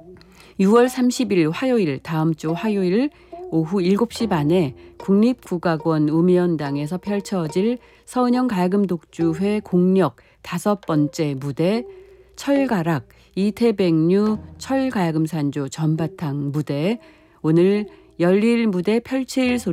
6월 30일 화요일, 다음 주 화요일 오후 7시 반에 국립국악원 우미연당에서 펼쳐질 서은영 가야금독주회 공력 5번째 무대 철가락 이태백류 철가야금산조 전바탕 무대, 오늘 열릴 무대 펼칠